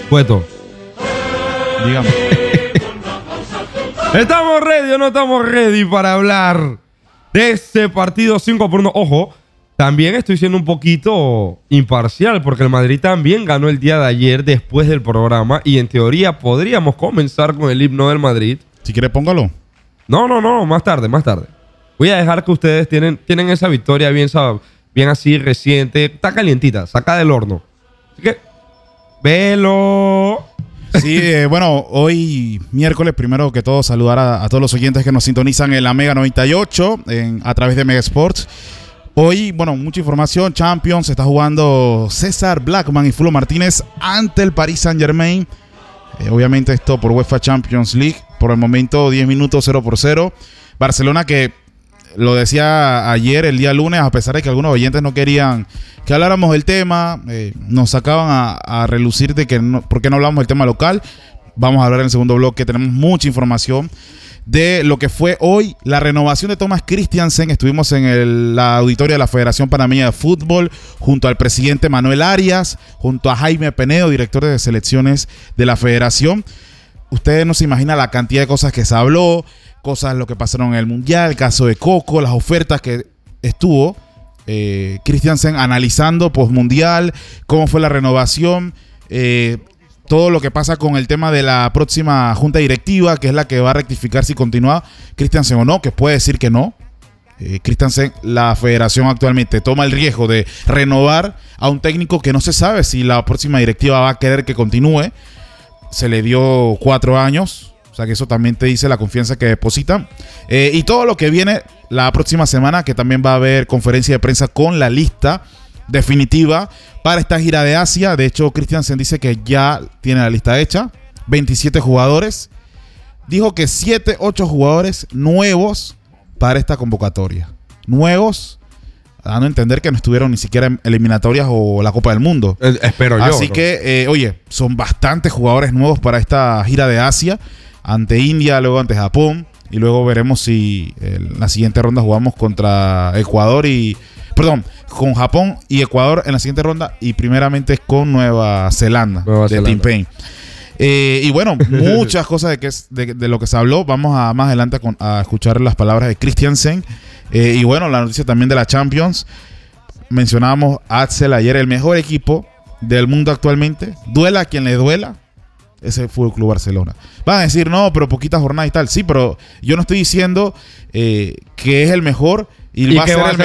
Cueto. Dígame. ¿Estamos ready o no estamos ready para hablar de ese partido 5-1? Ojo, también estoy siendo un poquito imparcial porque el Madrid también ganó el día de ayer después del programa y en teoría podríamos comenzar con el himno del Madrid. Si quiere, póngalo. No, más tarde. Voy a dejar que ustedes tienen esa victoria bien así reciente. Está calientita, saca del horno. Así que, velo. Sí, bueno, hoy miércoles, primero que todo, saludar a todos los oyentes que nos sintonizan en la Mega 98 a través de Mega Sports. Hoy, bueno, mucha información. Champions, está jugando César Blackman y Fulo Martínez ante el Paris Saint-Germain. Obviamente esto por UEFA Champions League. Por el momento 10 minutos 0-0. Barcelona, que lo decía ayer, el día lunes, a pesar de que algunos oyentes no querían que habláramos del tema, nos sacaban a relucir de que por qué no hablamos del tema local. Vamos a hablar en el segundo bloque. Tenemos mucha información de lo que fue hoy la renovación de Thomas Christiansen. Estuvimos en la auditoria de la Federación Panameña de Fútbol junto al presidente Manuel Arias, junto a Jaime Penedo, director de selecciones de la Federación. Ustedes no se imaginan la cantidad de cosas que se habló, cosas lo que pasaron en el Mundial, el caso de Coco, las ofertas que estuvo Christiansen analizando postmundial, cómo fue la renovación, todo lo que pasa con el tema de la próxima junta directiva, que es la que va a rectificar si continúa Christiansen o no, que puede decir que no. Christiansen, la federación actualmente toma el riesgo de renovar a un técnico que no se sabe si la próxima directiva va a querer que continúe. Se le dio 4 años, o sea que eso también te dice la confianza que depositan. Y todo lo que viene la próxima semana, que también va a haber conferencia de prensa con la lista definitiva para esta gira de Asia. De hecho, Christiansen dice que ya tiene la lista hecha, 27 jugadores. Dijo que 8 jugadores nuevos para esta convocatoria. Nuevos, dando a entender que no estuvieron ni siquiera en eliminatorias o la Copa del Mundo. Espero yo. Así que, oye, son bastantes jugadores nuevos para esta gira de Asia. Ante India, luego ante Japón. Y luego veremos si en la siguiente ronda jugamos contra Ecuador con Japón y Ecuador en la siguiente ronda. Y primeramente con Nueva Zelanda. De Team Paine. Y bueno, muchas cosas de lo que se habló. Vamos a más adelante a escuchar las palabras de Christiansen. Y bueno, la noticia también de la Champions. Mencionábamos a Axel ayer, el mejor equipo del mundo actualmente. Duela a quien le duela, ese Fútbol Club Barcelona. Van a decir, no, pero poquitas jornadas y tal. Sí, pero yo no estoy diciendo que es el mejor y va a ser el